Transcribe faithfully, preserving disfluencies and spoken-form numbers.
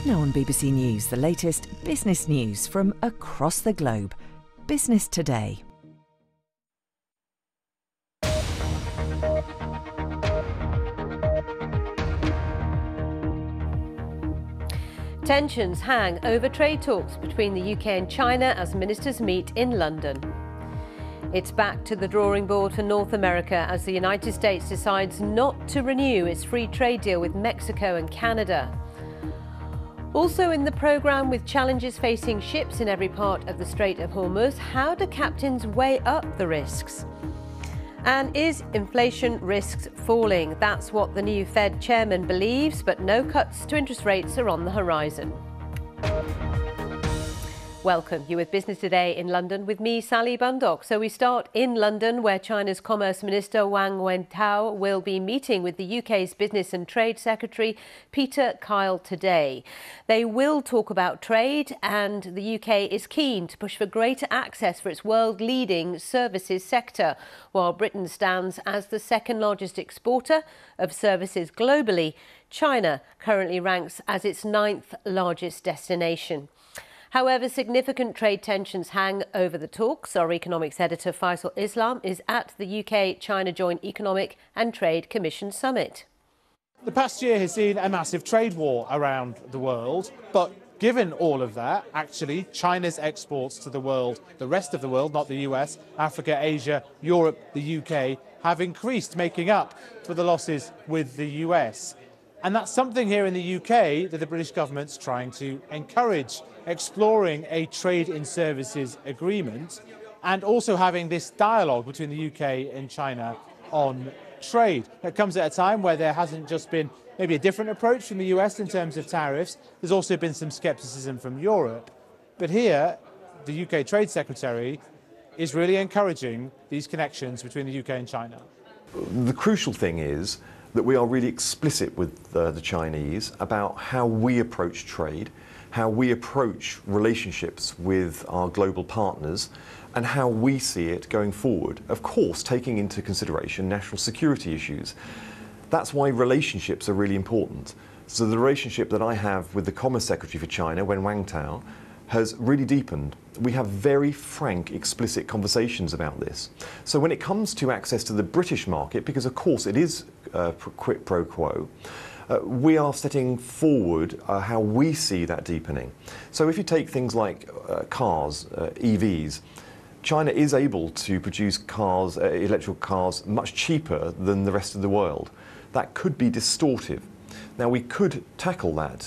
Now on B B C News, the latest business news from across the globe. Business Today. Tensions hang over trade talks between the U K and China as ministers meet in London. It's back to the drawing board for North America as the United States decides not to renew its free trade deal with Mexico and Canada. Also in the programme, with challenges facing ships in every part of the Strait of Hormuz, how do captains weigh up the risks? And is inflation risks falling? That's what the new Fed chairman believes, but no cuts to interest rates are on the horizon. Welcome. You're with Business Today in London with me, Sally Bundock. So we start in London, where China's Commerce Minister Wang Wentao will be meeting with the U K's Business and Trade Secretary Peter Kyle today. They will talk about trade, and the U K is keen to push for greater access for its world-leading services sector, while Britain stands as the second largest exporter of services globally. China currently ranks as its ninth largest destination. However, significant trade tensions hang over the talks. Our economics editor Faisal Islam is at the U K-China Joint Economic and Trade Commission Summit. The past year has seen a massive trade war around the world, but given all of that, actually, China's exports to the world, the rest of the world, not the U S, Africa, Asia, Europe, the U K, have increased, making up for the losses with the U S. And that's something here in the U K that the British government's trying to encourage, exploring a trade in services agreement and also having this dialogue between the U K and China on trade. It comes at a time where there hasn't just been maybe a different approach from the U S in terms of tariffs. There's also been some scepticism from Europe. But here, the U K Trade Secretary is really encouraging these connections between the U K and China. The crucial thing is that we are really explicit with uh, the Chinese about how we approach trade, how we approach relationships with our global partners, and how we see it going forward. Of course, taking into consideration national security issues. That's why relationships are really important. So the relationship that I have with the Commerce Secretary for China, Wen Wangtao, has really deepened. We have very frank, explicit conversations about this. So when it comes to access to the British market, because of course it is uh, quid pro quo, uh, we are setting forward uh, how we see that deepening. So if you take things like uh, cars, uh, E Vs, China is able to produce cars, uh, electrical cars, much cheaper than the rest of the world. That could be distortive. Now we could tackle that